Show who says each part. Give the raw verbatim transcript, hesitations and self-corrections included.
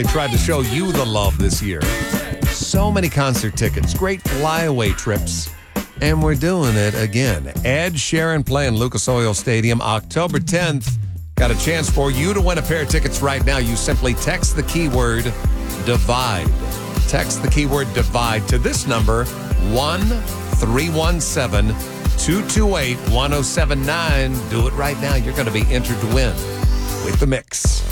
Speaker 1: They tried to show you the love this year. So many concert tickets, great flyaway trips, and we're doing it again. Ed Sheeran playing Lucas Oil Stadium October tenth. Got a chance for you to win a pair of tickets right now. You simply text the keyword DIVIDE. Text the keyword DIVIDE to this number, one three one seven, two two eight, one oh seven nine. Do it right now. You're going to be entered to win with The Mix.